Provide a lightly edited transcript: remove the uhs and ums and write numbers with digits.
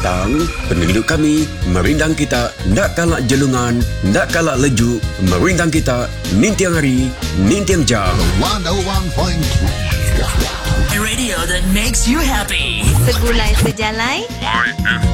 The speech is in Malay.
datang, penduduk kami merindang kita nak kalak jelungan, nak kalak lejuk, merindang kita nintiang hari, nintiang jam. 101.3 Radio that makes you happy. Segulai sejalai